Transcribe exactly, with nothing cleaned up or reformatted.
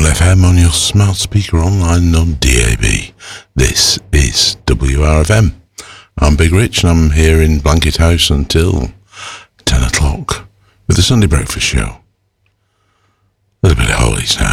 on F M, on your smart speaker, online and on D A B. This is W R F M. I'm Big Rich and I'm here in Blanket House until ten o'clock with the Sunday Breakfast Show. A little bit of holidays now.